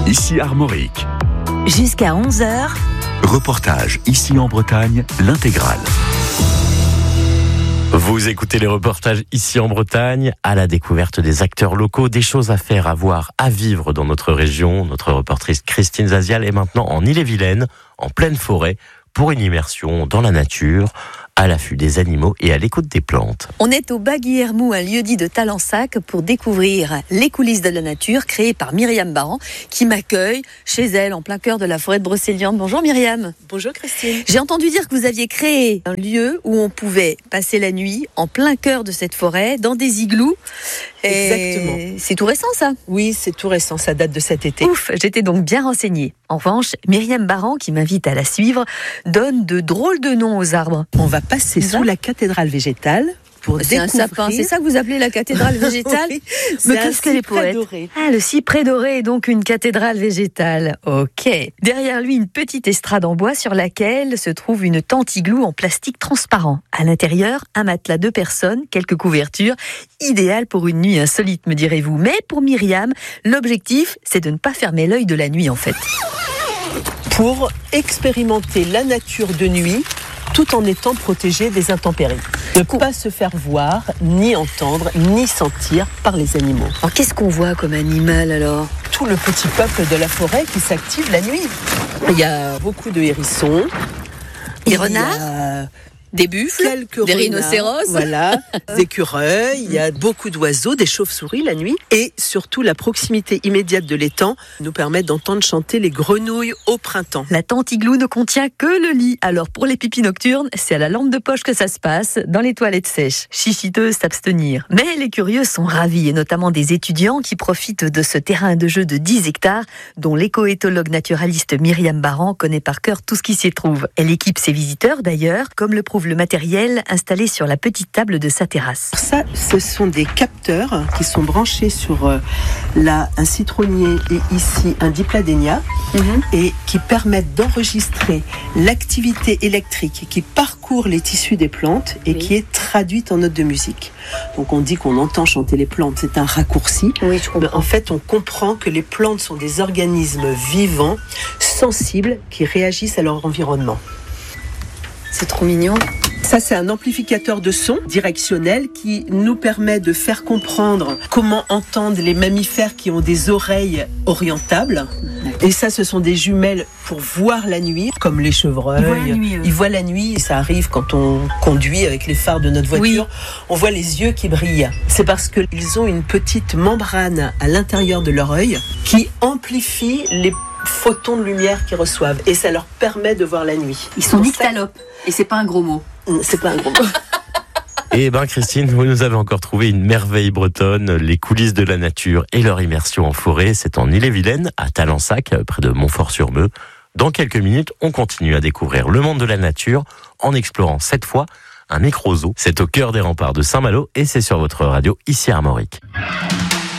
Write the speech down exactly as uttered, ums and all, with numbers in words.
ici Armorique. Jusqu'à onze heures. Reportage ici en Bretagne, l'intégrale. Vous écoutez les reportages ici en Bretagne, à la découverte des acteurs locaux, des choses à faire, à voir, à vivre dans notre région. Notre reportrice Christine Zazial est maintenant en Ille-et-Vilaine, en pleine forêt, pour une immersion dans la nature, à l'affût des animaux et à l'écoute des plantes. On est au Bas-Guillermou, un lieu-dit de Talensac, pour découvrir les coulisses de la nature créées par Myriam Baran, qui m'accueille chez elle, en plein cœur de la forêt de Brocéliande. Bonjour Myriam. Bonjour Christine. J'ai entendu dire que vous aviez créé un lieu où on pouvait passer la nuit en plein cœur de cette forêt, dans des igloos. Exactement. Et c'est tout récent ça? Oui, c'est tout récent, ça date de cet été. Ouf, j'étais donc bien renseignée. En revanche, Myriam Baran, qui m'invite à la suivre, donne de drôles de noms aux arbres. On va passer sous la cathédrale végétale pour C'est un découvrir... sapin, c'est ça que vous appelez la cathédrale végétale? Oui, Mais c'est qu'est-ce un qu'elle est cyprès poète. doré. Ah, le cyprès doré est donc une cathédrale végétale. Ok. Derrière lui, une petite estrade en bois sur laquelle se trouve une tente igloo en plastique transparent. À l'intérieur, un matelas deux personnes, quelques couvertures, idéal pour une nuit insolite, me direz-vous. Mais pour Myriam, l'objectif, c'est de ne pas fermer l'œil de la nuit en fait. Pour expérimenter la nature de nuit, tout en étant protégé des intempéries. Ne pas se faire voir, ni entendre, ni sentir par les animaux. Alors qu'est-ce qu'on voit comme animal alors? Tout le petit peuple de la forêt qui s'active la nuit. Il y a beaucoup de hérissons. Des Il y renards? a Des buffles? quelques Des renards, rhinocéros? voilà, des écureuils, il y a beaucoup d'oiseaux, des chauves-souris la nuit, et surtout la proximité immédiate de l'étang nous permet d'entendre chanter les grenouilles au printemps. La tente igloo ne contient que le lit. Alors pour les pipis nocturnes, c'est à la lampe de poche que ça se passe, dans les toilettes sèches. Chichiteuses s'abstenir. Mais les curieux sont ravis, et notamment des étudiants qui profitent de ce terrain de jeu de dix hectares, dont l'éco-éthologue naturaliste Myriam Baran connaît par cœur tout ce qui s'y trouve. Elle équipe ses visiteurs d'ailleurs, comme le prouve le matériel installé sur la petite table de sa terrasse. Ça, ce sont des capteurs qui sont branchés sur euh, là un citronnier et ici un dipladénia, mm-hmm. et qui permettent d'enregistrer l'activité électrique qui parcourt les tissus des plantes et oui. qui est traduite en notes de musique. Donc on dit qu'on entend chanter les plantes, c'est un raccourci. Oui, je comprends. Mais en fait, on comprend que les plantes sont des organismes vivants, sensibles, qui réagissent à leur environnement. C'est trop mignon. Ça, c'est un amplificateur de son directionnel qui nous permet de faire comprendre comment entendent les mammifères qui ont des oreilles orientables. Et ça, ce sont des jumelles pour voir la nuit, comme les chevreuils. Ils voient la nuit. Ils voient la nuit. Ça arrive quand on conduit avec les phares de notre voiture. Oui. On voit les yeux qui brillent. C'est parce qu'ils ont une petite membrane à l'intérieur de leur œil qui amplifie les photons de lumière qu'ils reçoivent, et ça leur permet de voir la nuit. Ils sont nyctalopes, et c'est pas un gros mot. C'est pas un gros mot. Eh ben Christine, vous nous avez encore trouvé une merveille bretonne, les coulisses de la nature et leur immersion en forêt. C'est en Ille-et-Vilaine, à Talensac, près de Montfort-sur-Meux. Dans quelques minutes, on continue à découvrir le monde de la nature en explorant cette fois un micro-zoo. C'est au cœur des remparts de Saint-Malo et c'est sur votre radio ici à Armorique.